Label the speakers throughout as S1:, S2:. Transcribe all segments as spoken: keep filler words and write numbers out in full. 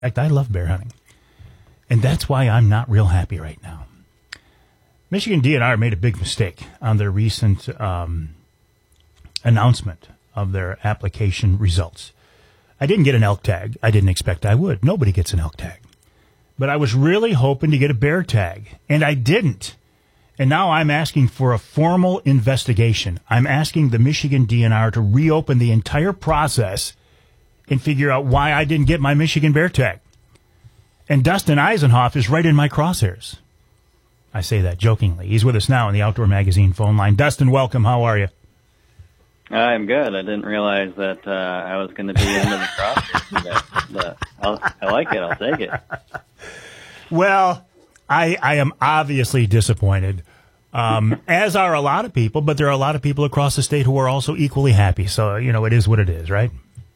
S1: In fact, I love bear hunting. And that's why I'm not real happy right now. Michigan D N R made a big mistake on their recent um, announcement of their application results. I didn't get an elk tag. I didn't expect I would. Nobody gets an elk tag. But I was really hoping to get a bear tag, and I didn't. And now I'm asking for a formal investigation. I'm asking the Michigan D N R to reopen the entire process and figure out why I didn't get my Michigan bear tag. And Dustin Eisenhoff is right in my crosshairs. I say that jokingly. He's with us now on the Outdoor Magazine phone line. Dustin, welcome. How are you?
S2: I'm good. I didn't realize that uh, I was going to be into the crosshairs. But I'll, I like it. I'll take it.
S1: Well, I, I am obviously disappointed, um, as are a lot of people, but there are a lot of people across the state who are also equally happy. So, you know, it is what it is, right?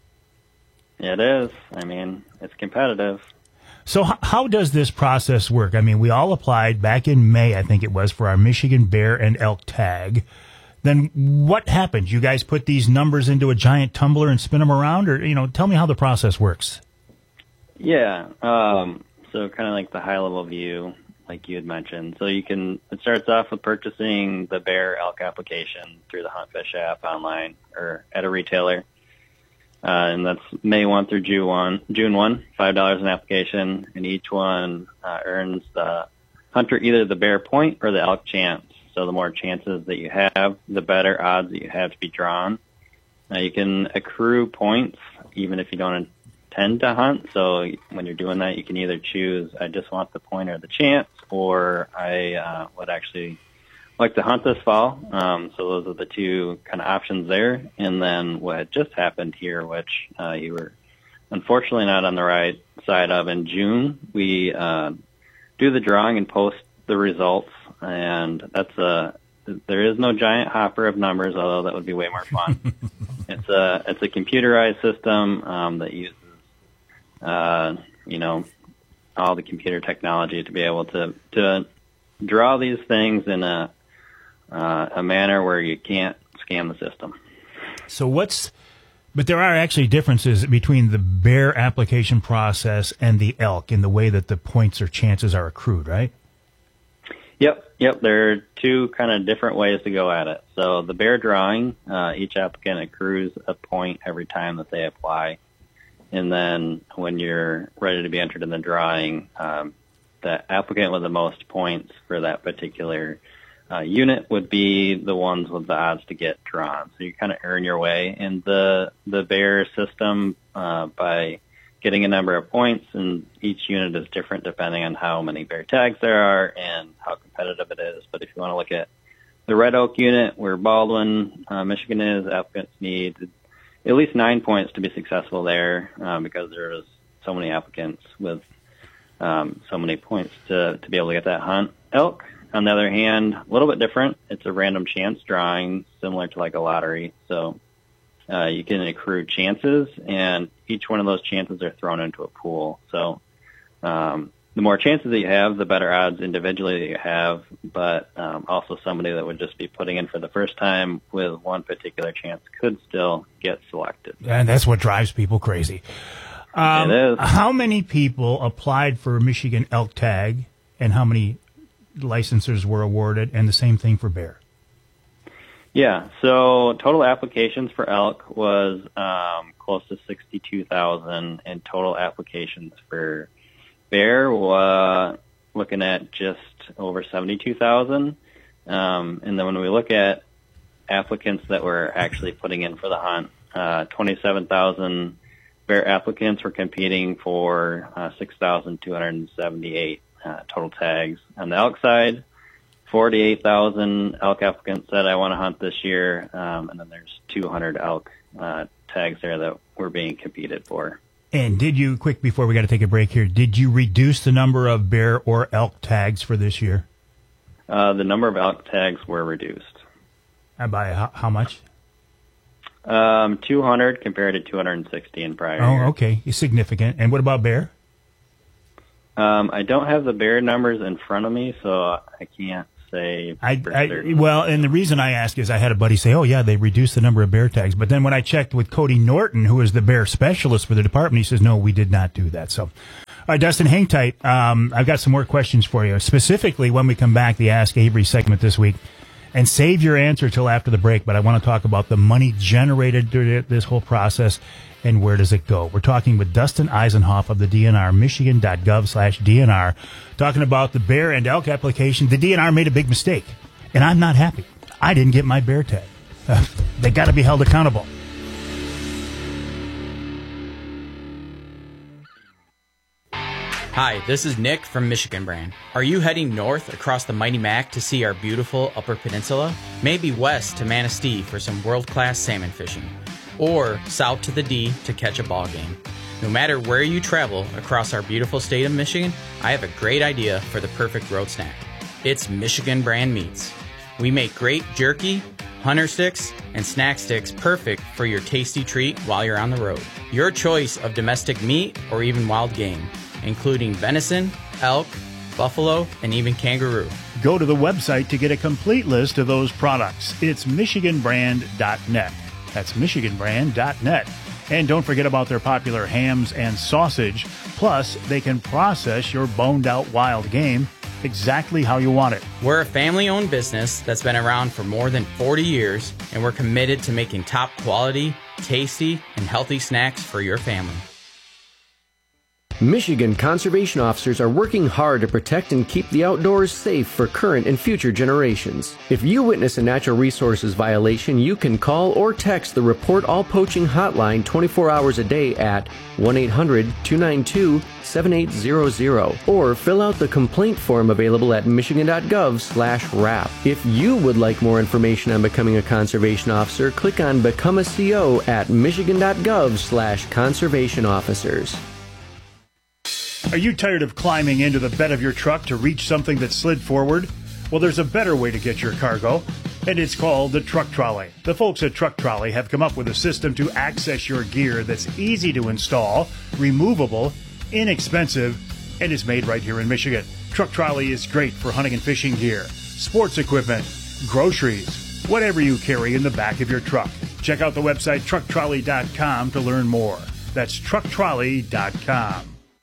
S2: It is. I mean, it's competitive.
S1: So h- how does this process work? I mean, we all applied back in May, I think it was, for our Michigan bear and elk tag. Then what happens? You guys put these numbers into a giant tumbler and spin them around? Or, you know, tell me how the process works.
S2: Yeah. Um, so kind of like the high-level view, like you had mentioned. So you can, it starts off with purchasing the bear elk application through the HuntFish app online or at a retailer. Uh, and that's May first through June first, June first, five dollars an application, and each one uh, earns the hunter either the bear point or the elk chance. So the more chances that you have, the better odds that you have to be drawn. Now you can accrue points even if you don't intend to hunt. So when you're doing that, you can either choose, I just want the point or the chance, or I uh, would actually like to hunt this fall. Um, so those are the two kind of options there. And then what just happened here, which uh, you were unfortunately not on the right side of in June, we uh, do the drawing and post the results. And that's a, there is no giant hopper of numbers, although that would be way more fun. it's a, it's a computerized system um, that uses, uh, you know, all the computer technology to be able to, to draw these things in a, Uh, a manner where you can't scam the system.
S1: So what's, but there are actually differences between the bear application process and the elk in the way that the points or chances are accrued, right?
S2: Yep, yep. There are two kind of different ways to go at it. So the bear drawing, uh, each applicant accrues a point every time that they apply. And then when you're ready to be entered in the drawing, um, the applicant with the most points for that particular Uh, unit would be the ones with the odds to get drawn. So you kind of earn your way in the the bear system uh, by getting a number of points, and each unit is different depending on how many bear tags there are and how competitive it is. But if you want to look at the Red Oak unit, where Baldwin, uh, Michigan is, applicants need at least nine points to be successful there um, because there's so many applicants with um, so many points to, to be able to get that hunt. Elk, on the other hand, a little bit different. It's a random chance drawing, similar to like a lottery. So uh, you can accrue chances, and each one of those chances are thrown into a pool. So um, the more chances that you have, the better odds individually that you have, but um, also somebody that would just be putting in for the first time with one particular chance could still get selected.
S1: And that's what drives people crazy. Um,
S2: it is.
S1: How many people applied for a Michigan elk tag, and how many licenses were awarded, and the same thing for bear?
S2: Yeah, so total applications for elk was um, close to sixty-two thousand, and total applications for bear was looking at just over seventy-two thousand. Um, and then when we look at applicants that were actually putting in for the hunt, uh, twenty-seven thousand bear applicants were competing for uh, six thousand two hundred seventy-eight Uh, total tags. On the elk side, forty-eight thousand elk applicants said, I want to hunt this year, um, and then there's two hundred elk uh, tags there that were being competed for.
S1: And did you, quick before we got to take a break here, did you reduce the number of bear or elk tags for this year?
S2: Uh, the number of elk tags were reduced.
S1: Uh, by how, how much?
S2: Um, two hundred compared to two hundred sixty in prior
S1: Oh,
S2: years.
S1: okay. Significant. And what about bear?
S2: Um, I don't have the bear numbers in front of me, so I can't say?
S1: I,
S2: for
S1: I
S2: certain?
S1: well, and the reason I ask is I had a buddy say, "Oh yeah, they reduced the number of bear tags," but then when I checked with Cody Norton, who is the bear specialist for the department, he says, "No, we did not do that." So, all right, Dustin, hang tight. Um, I've got some more questions for you, specifically when we come back, the Ask Avery segment this week. And save your answer till after the break, but I want to talk about the money generated during this whole process and where does it go. We're talking with Dustin Eisenhoff of the D N R, michigan.gov slash DNR, talking about the bear and elk application. The D N R made a big mistake, and I'm not happy. I didn't get my bear tag. Uh, they got to be held accountable.
S3: Hi, this is Nick from Michigan Brand. Are you heading north across the Mighty Mac to see our beautiful Upper Peninsula? Maybe west to Manistee for some world-class salmon fishing? Or south to the D to catch a ball game? No matter where you travel across our beautiful state of Michigan, I have a great idea for the perfect road snack. It's Michigan Brand Meats. We make great jerky, hunter sticks, and snack sticks perfect for your tasty treat while you're on the road. Your choice of domestic meat or even wild game, including venison, elk, buffalo, and even kangaroo.
S1: Go to the website to get a complete list of those products. It's michigan brand dot net. That's michigan brand dot net. And don't forget about their popular hams and sausage. Plus, they can process your boned-out wild game exactly how you want it.
S3: We're a family-owned business that's been around for more than forty years, and we're committed to making top quality, tasty, and healthy snacks for your family.
S4: Michigan conservation officers are working hard to protect and keep the outdoors safe for current and future generations. If you witness a natural resources violation, you can call or text the Report All Poaching hotline twenty-four hours a day at one eight hundred two nine two seven eight zero zero or fill out the complaint form available at michigan.gov slash RAP. If you would like more information on becoming a conservation officer, click on Become a C O at michigan.gov slash conservation officers.
S1: Are you tired of climbing into the bed of your truck to reach something that slid forward? Well, there's a better way to get your cargo, and it's called the Truck Trolley. The folks at Truck Trolley have come up with a system to access your gear that's easy to install, removable, inexpensive, and is made right here in Michigan. Truck Trolley is great for hunting and fishing gear, sports equipment, groceries, whatever you carry in the back of your truck. Check out the website truck trolley dot com to learn more. That's truck trolley dot com.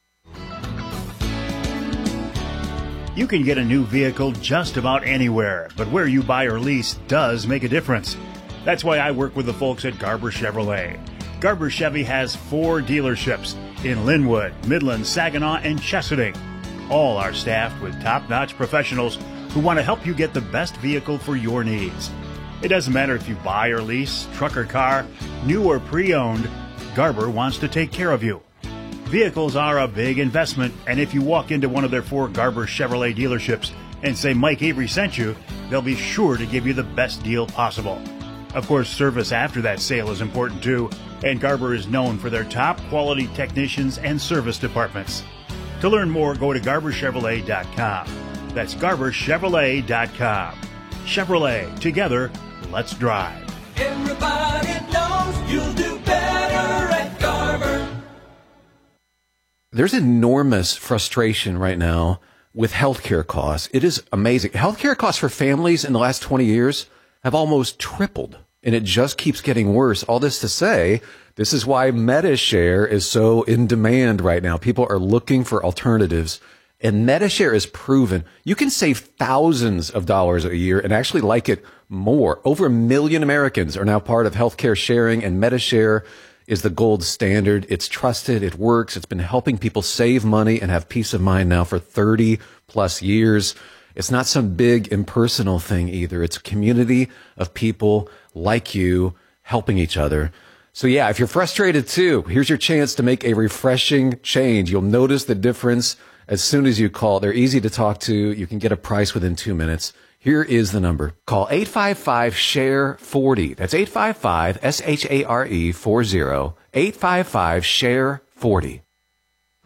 S1: You can get a new vehicle just about anywhere, but where you buy or lease does make a difference. That's why I work with the folks at Garber Chevrolet. Garber Chevy has four dealerships in Linwood, Midland, Saginaw, and Chesaning. All are staffed with top-notch professionals who want to help you get the best vehicle for your needs. It doesn't matter if you buy or lease, truck or car, new or pre-owned, Garber wants to take care of you. Vehicles are a big investment, and if you walk into one of their four Garber Chevrolet dealerships and say Mike Avery sent you, they'll be sure to give you the best deal possible. Of course, service after that sale is important too, and Garber is known for their top quality technicians and service departments. To learn more, go to garber chevrolet dot com. That's garber chevrolet dot com. Chevrolet, together, let's drive.
S5: Everybody knows you'll do better at Garber.
S6: There's enormous frustration right now with healthcare costs. It is amazing. Healthcare costs for families in the last twenty years have almost tripled, and it just keeps getting worse. All this to say, this is why MediShare is so in demand right now. People are looking for alternatives, and MediShare is proven. You can save thousands of dollars a year and actually like it more. Over a million Americans are now part of healthcare sharing, and MediShare is the gold standard. It's trusted. It works. It's been helping people save money and have peace of mind now for thirty plus years. It's not some big impersonal thing either. It's a community of people like you helping each other. So yeah, if you're frustrated too, here's your chance to make a refreshing change. You'll notice the difference as soon as you call. They're easy to talk to. You can get a price within two minutes. Here is the number. Call eight five five, S H A R E, forty. That's eight five five, S H A R E, forty. eight five five, S H A R E, forty.